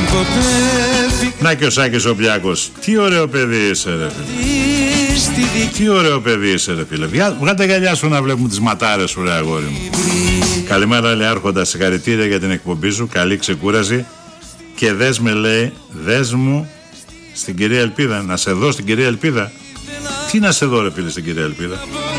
Να και ο Σάκης ο Πλιάκος. Τι ωραίο παιδί είσαι ρε φίλε. Τι ωραίο παιδί είσαι ρε φίλε. Βγάλ' τα γυαλιά σου να βλέπουμε τις ματάρες σου ρε αγόρι μου. Καλημέρα λέει Άρχοντα, συγχαρητήρια για την εκπομπή σου. Καλή ξεκούραση. Και δες με λέει, δες μου στην κυρία Ελπίδα. Να σε δω στην κυρία Ελπίδα. Τι να σε δω ρε φίλε στην κυρία Ελπίδα.